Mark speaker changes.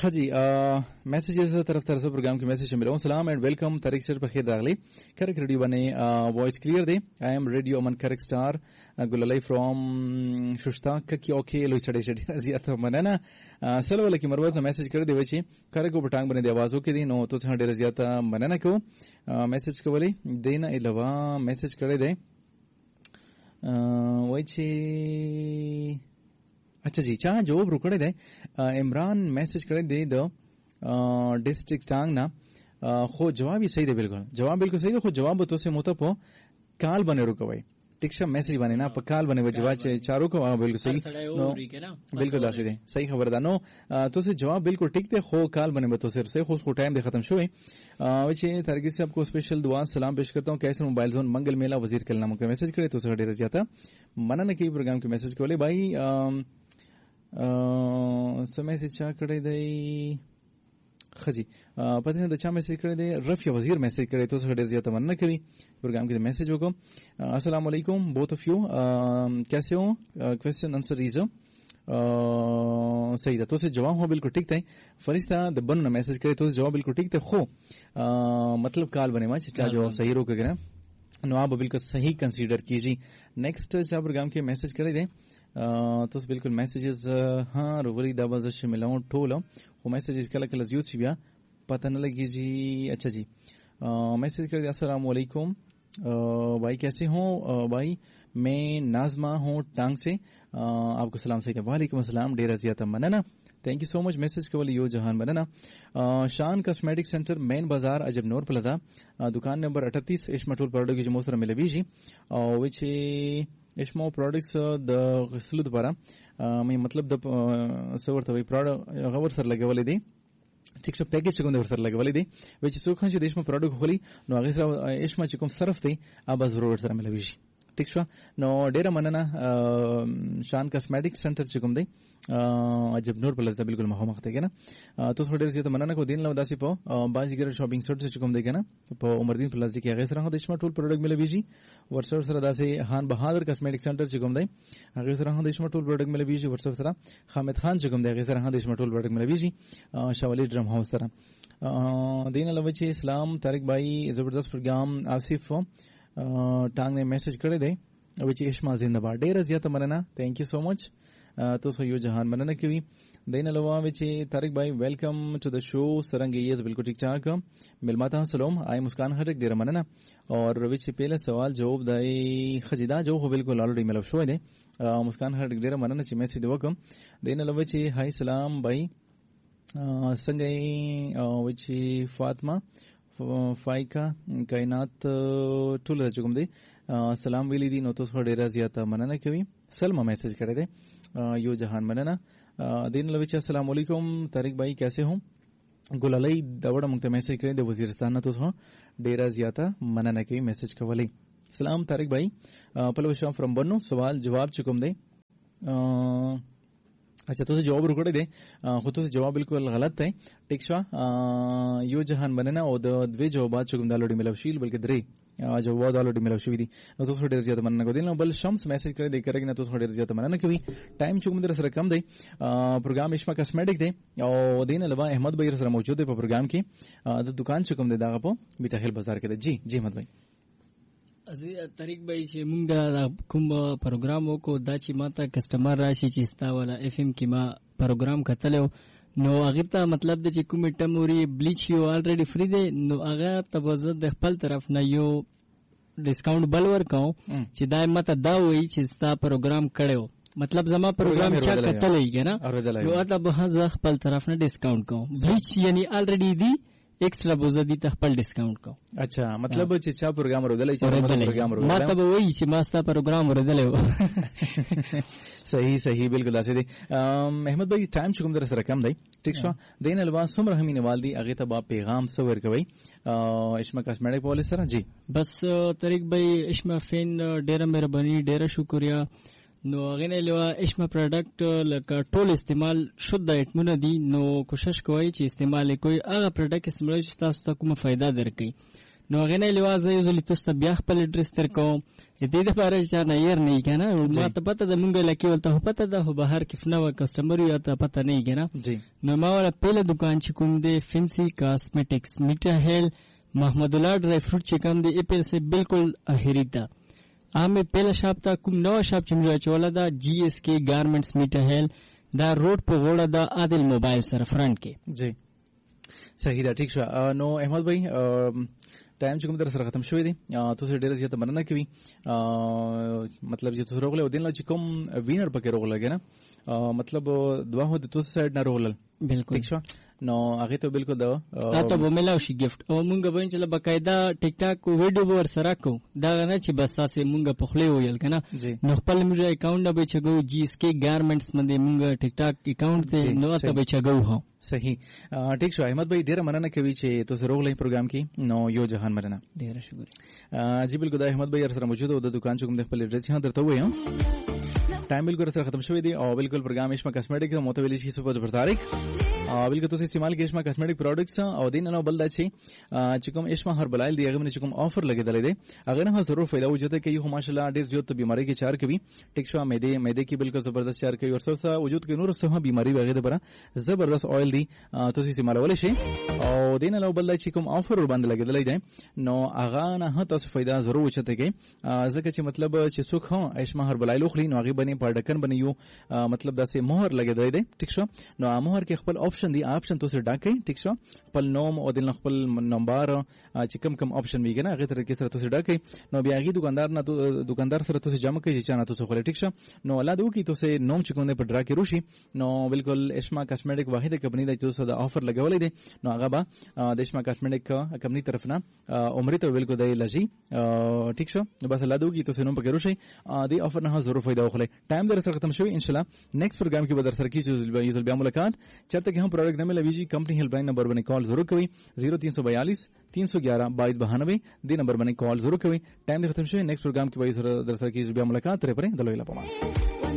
Speaker 1: हाँ जी, मैसेजेस तरफ तरफ से प्रोग्राम के मैसेज मिला हूँ. सलाम एंड वेलकम तारिक सर बखैर रागली करेक्ट रेडियो बने voice clear they. I am radio Aman correct star गुललाई फ्रॉम शुश्ता की ओके लो चढ़े चढ़े रजियात मना सल वाला की मरवत मैसेज कर दे वची करे को बटांग बने दे आवाजों के दिन तो छाड़े रजियात मना को मैसेज को वाले देना इलावा मैसेज करे दे वही. अच्छा जी, चाह जवाब रुकड़े दे इमरान मैसेज करे दे द डिस्ट्रिक्ट टांग ना खो जवाब ही सही दे. जवाब बिल्कुल सही दे. खो जवाब तो से मोतप काल बने रुको भाई टिक्शा मैसेज बने ना काल बने जवाब चारों को बिल्कुल सही बिल्कुल दासी दे सही खबर दानो तो से जवाब बिल्कुल ठीक दे. खो काल बने बतो से खो टाइम दे खत्म शुए. वैसे तारगी से आपको स्पेशल दुआ सलाम पेश करता हूँ. कैसे मोबाइल जोन मंगल मेला वजीर कल नाम का मैसेज करे तो से डेरा जाता मना ने की प्रोग्राम के मैसेज के बोले भाई मैसेज चा करे दे खजी पता नहीं अच्छा मैसेज करे दे रफिया वजीर मैसेज करे तो सर डेर तमन्ना करी प्रोग्राम के मैसेज होगा. अस्सलाम वालेकुम बोथ ऑफ यू कैसे हो. क्वेश्चन आंसर रीजो सही था तो से जवाब हो बिल्कुल ठीक था. फरिश्ता द बन मैसेज करे तो जवाब बिल्कुल ठीक था. खो मतलब काल बने मा चाह जवाब सही रोक गए नो आप बिल्कुल सही कंसीडर कीजिए. नेक्स्ट चाह प्रोग्राम के मैसेज करे दे तो बिल्कुल मैसेजेस हाँ रोवरी दाबाज मिलाऊं ठोला वो मैसेजेस कल कल यूथ सी बिया पता न लगी जी. अच्छा जी, मैसेज कर दिया. अस्सलाम वालेकुम भाई कैसे हो भाई मैं नाजमा हूँ टांग से आपको सलाम सही. वालेकुम अस्सलाम डेरा जियाता मनाना thank you so much message के वाले यो जहान बनाना. शान कॉस्मेटिक सेंटर मेन बाजार अजब नूर प्लाजा दुकान नंबर 38 इश्मटुल प्रोडक्ट की मोसरा मिले बीजी विच इश्मो प्रोडक्ट्स द गसलुद para मैं मतलब द सवर तवे प्रोडक्ट गवर सर लगे वाले दी ठीक से पैकेज चुकम दे सर लगे वाले दी विच सुखन से देश में प्रोडक्ट खोली नो आगे सर इश्मा चुकम सरफ थे अब जरूर सर मिले बीजी ठीक छा नो डेरा मनना शान कॉस्मेटिक सेंटर चुकम दे अजब नूर प्लाजा बिल्कुल महमख थे ना तो थोड़े से तो मनना को दिन लवदासी पो बाजीगर शॉपिंग सेंटर से चुकम देगा ना पो उमरदीन प्लाजा की आगे सरह देश में टूल प्रोडक्ट मिले बीजी वर्षर सरदा से हान बहादुर कॉस्मेटिक सेंटर चुकम दे आगे सरह देश में टूल प्रोडक्ट मिले बीजी वर्षर सरा हामिद खान चुकम दे आगे सरह देश में टूल प्रोडक्ट मिले बीजी शावली ड्रम हाउस सरा दिन लवची इस्लाम तारिक भाई जबरदस्त प्रोग्राम आसिफ टांग ने मैसेज करे दे विच इश्मा जिंदाबाद डेरा जियाता मनना थैंक यू सो मच तो सो यो जहान मनना की देन अलावा विच तारिक भाई वेलकम टू द शो सरंग ये बिल्कुल ठीक ठाक मिलमाता सलाम आई मुस्कान हटक डेरा मनना और विच पहले सवाल जवाब दाई खजीदा जो हो बिल्कुल ऑलरेडी मतलब शो दे मुस्कान हटक डेरा मनना ची मैसेज देवकम देन अलावा विच हाय सलाम भाई संगई विच फातिमा फाइका कायनात टूल चुकम दे सलाम वेली दी नो तो डेरा जियाता मनना कभी सलमा मैसेज करे दे यो जहान मनना दिन लविच अस्सलाम वालेकुम तारिक भाई कैसे हो. गुलालई दवड़ा मुक्ता मैसेज करे दे वजीरिस्तान तो डेरा जियाता मनना कभी मैसेज कवली. सलाम तारिक भाई पलवशा फ्रॉम बन्नो सवाल जवाब चुकम दे. अच्छा तो जवाब रुकड़े दे खुद से जवाब बिल्कुल गलत है ठीक छा यो जहान बनना और द्वे जवाब चुकम दालोडी मिलवशील बल्कि द्रे जवाब दालोडी मिलवशी दी तो थोड़े रजिया मनना को दिन बल शम्स मैसेज करे दे करेगी ना तो थोड़े रजिया मनना कभी टाइम चुकम दे रस कम दे प्रोग्राम इश्मा कॉस्मेटिक दे और दिन अलावा अहमद भाई रस मौजूद है प्रोग्राम की दुकान चुकम दे दागा पो बीटा हिल बाजार के दे. जी जी अहमद भाई
Speaker 2: तारिक भाई چې موږ د کوم پروګرام وکړو دا چې ماته کسٹمر راشي چې ستا والا اف ام کې ما پروګرام کتلو نو هغه ته مطلب د چې کوم ټموري بلیچ یو الریډي فری دی نو هغه ته زه د خپل طرف نه یو ډیسکاونټ بل ورکوم چې دا ماته دا وایي چې ستا پروګرام کړو مطلب زما پروګرام چا کتلې کنه نو ته به زه خپل طرف نه ډیسکاونټ کوم بلیچ یعنی الریډي دی एक्स्ट्रा बोझ दी खपल डिस्काउंट को. अच्छा मतलब चिचा प्रोग्राम रोदले प्रोग्राम रोदले मतलब वही छि मास्ता प्रोग्राम रोदले सही सही बिल्कुल ऐसे दे. अहमद भाई टाइम चुकम दर रकम दई ठीक छा देन अलवा सुमर हमी नवाल दी अगे तबा पैगाम सवर के भाई इश्मा कॉस्मेटिक पॉलिस सर जी बस तारिक भाई इश्मा फैन डेरा मेहरबानी डेरा शुक्रिया نو غنه لوا اشما پروډکټ لکه ټول استعمال شود ایټمونه دي نو کوشش کوئ چې استعمال کوئ هغه پروډکټ استعمال چې تاسو ته کومه فائدہ درکړي نو غنه لوازه یو ځل تاسو بیا خپل اډرس تر کوم دې د پاره چې نه ير نه کنه ما ته پته د مونږ لکه ولته پته ده خو بهر کې نو کسٹمر یو ته پته نه کنه
Speaker 1: جی
Speaker 2: نو ما ولا پهله دکان چې کوم دی فینسی کاسمیټکس میټا هیل محمد الله ډرای فروټ چې کوم دی اپل سے بالکل اخیری ده امه پهله شاپ ته کوم نو شاپ چې موږ چولا دا جی اس کے گارمنټس میټا هیل دا روډ په غوړه دا عادل موبایل سره فرنٹ کې
Speaker 1: جی صحیح ده ٹھیک شو نو احمد بھائی ټایم چې کوم در سره ختم شوی دی تاسو ډیره زیاته مننه کوي مطلب چې تاسو راغله ودین چې کوم وینر پکې راغله کنه مطلب دوا هو د تاسو سایډ نه راغله
Speaker 2: بالکل
Speaker 1: ٹھیک شو نو هغه ته بالکل دا
Speaker 2: ته به ملاو شي گیفت او مونږ به چې بقاعده ټیک ټاک ویډیو ور سره کو دا نه چې بس تاسو مونږ په خله ویل کنه نو خپل موږ اکاونټ به چګو جی اس کے گارمنټس باندې مونږ ټیک ټاک اکاونټ ته نو ته به چګو هو
Speaker 1: صحیح ٹھیک شو احمد بھائی ډیره مننه کوي چې تاسو راغله پروګرام کې نو یو جهان مننه
Speaker 2: ډیره شکر
Speaker 1: جی بالکل دا احمد بھائی سره موجود او د دکان چې کوم د خپل اډرس یې درته وایم ټایم بالکل سره ختم شوی دی او بالکل پروګرام اشما کاسمیټک متویل شي سپورټ پر تاریخ بالکل تاسو استعمال کې اشما کاسمیټک پروډکټس او دین نو بل دا چې کوم اشما هربلایل دی هغه من چې کوم افر لګیدل دی هغه نه ضرور فائدہ وجوده کوي خو ماشاءالله ډیر زیات بیماری کې چار کوي ټیک شو معده کې بالکل زبردست چار کوي او سره وجود کې نور څه بیماری وغیرہ بره زبردست اویل دی تاسو استعمالول شي او دین نو بل دا چې کوم افر باندې لګیدل دی نو هغه نه تاسو فائدہ ضرور وچته کوي ځکه چې مطلب چې څوک هو اشما هربلایل خو نو هغه باندې پړډکن باندې یو مطلب دا سه مهر لګیدل دی ټیک شو نو مهر کې خپل آپشن دی آپشن تاسو ډاکې ټیک شو خپل نوم او د خپل نمبر چې کوم آپشن ویګنه هغه تر کې سره تاسو ډاکې نو بیا هغه دکاندار سره تاسو جمع کوي چې نه تاسو خو ټیک شو نو الله دې کی تاسو نوم چې کوم په ډرا کې روشي نو بالکل اشما کاسمیټک واحده کمپنی د تاسو د افر لګولې دي نو هغه به د اشما کاسمیټک کمپنی طرف نه عمرې ته بالکل دی لږی ټیک شو بس الله دې کی تاسو نوم پکې روشي د افر نه ضرور فائدہ واخلئ ټایم در سره ختم شوی ان شاء الله نیکسٹ پروګرام کې به در سره کیږي بیا ملاقات چرته کې هم پروډکټ نه ملوي جی کمپنی هیلپ لاین نمبر باندې کال ضرور کوي 0342 311 2292 دې نمبر باندې کال ضرور کوي ټایم ختم شوی نیکسٹ پروګرام کې به در سره کیږي بیا ملاقات تر پرې دلوي لا پما